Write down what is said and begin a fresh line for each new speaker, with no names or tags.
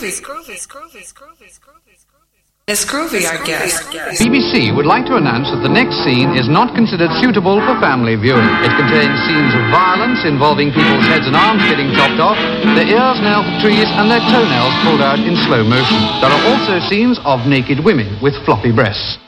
It's groovy, I guess.
BBC would like to announce that the next scene is not considered suitable for family viewing. It contains scenes of violence involving people's heads and arms getting chopped off, their ears nailed to trees and their toenails pulled out in slow motion. There are also scenes of naked women with floppy breasts.